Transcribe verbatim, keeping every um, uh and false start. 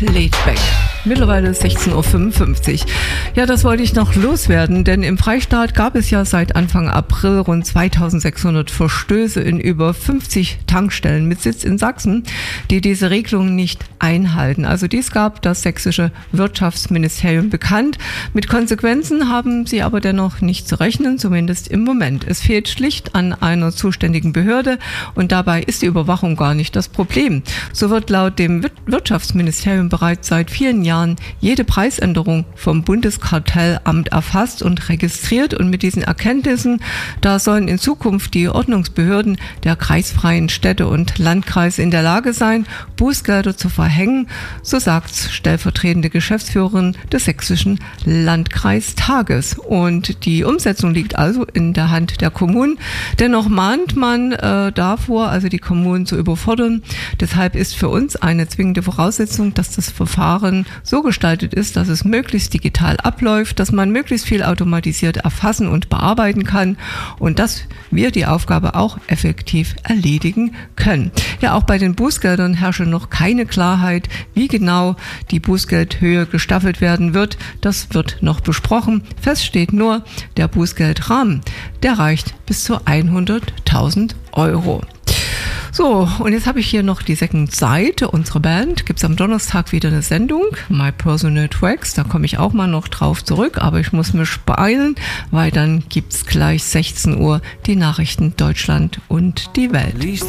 Laidback. Mittlerweile sechzehn Uhr fünfundfünfzig. Ja, das wollte ich noch loswerden, denn im Freistaat gab es ja seit Anfang April rund zweitausendsechshundert Verstöße in über fünfzig Tankstellen mit Sitz in Sachsen, die diese Regelung nicht einhalten. Also dies gab das sächsische Wirtschaftsministerium bekannt. Mit Konsequenzen haben sie aber dennoch nicht zu rechnen, zumindest im Moment. Es fehlt schlicht an einer zuständigen Behörde und dabei ist die Überwachung gar nicht das Problem. So wird laut dem Wirtschaftsministerium bereits seit vielen Jahren jede Preisänderung vom Bundeskartellamt erfasst und registriert, und mit diesen Erkenntnissen, da sollen in Zukunft die Ordnungsbehörden der kreisfreien Städte und Landkreise in der Lage sein, Bußgelder zu verhängen, so sagt stellvertretende Geschäftsführerin des sächsischen Landkreistages. Und die Umsetzung liegt also in der Hand der Kommunen. Dennoch mahnt man äh, davor, also die Kommunen zu überfordern. Deshalb ist für uns eine zwingende Voraussetzung, dass das Verfahren so gestaltet ist, dass es möglichst digital abläuft, dass man möglichst viel automatisiert erfassen und bearbeiten kann und dass wir die Aufgabe auch effektiv erledigen können. Ja, auch bei den Bußgeldern herrsche noch keine Klarheit, wie genau die Bußgeldhöhe gestaffelt werden wird. Das wird noch besprochen. Fest steht nur, der Bußgeldrahmen, der reicht bis zu hunderttausend Euro. So, und jetzt habe ich hier noch die Second Seite. Unsere Band gibt es am Donnerstag wieder eine Sendung, My Personal Tracks. Da komme ich auch mal noch drauf zurück, aber ich muss mich beeilen, weil dann gibt es gleich sechzehn Uhr die Nachrichten Deutschland und die Welt.